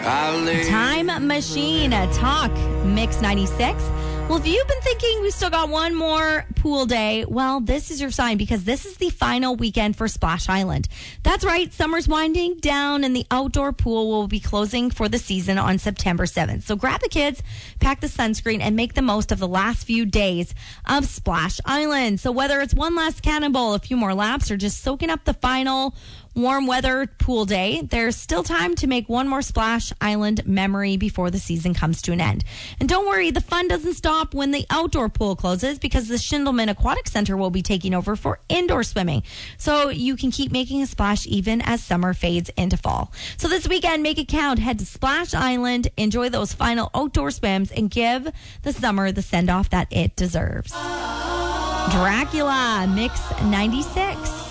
Time Machine, Talk, Mix 96. Well, if you've been thinking we still got one more pool day, well, this is your sign because this is the final weekend for Splash Island. That's right, summer's winding down and the outdoor pool will be closing for the season on September 7th. So grab the kids, pack the sunscreen, and make the most of the last few days of Splash Island. So whether it's one last cannonball, a few more laps, or just soaking up the final warm weather pool day, there's still time to make one more Splash Island memory before the season comes to an end. And don't worry, the fun doesn't stop when the outdoor pool closes because the Schindelman Aquatic Center will be taking over for indoor swimming. So you can keep making a splash even as summer fades into fall. So this weekend, make it count. Head to Splash Island, enjoy those final outdoor swims, and give the summer the send-off that it deserves. Dracula, Mix 96.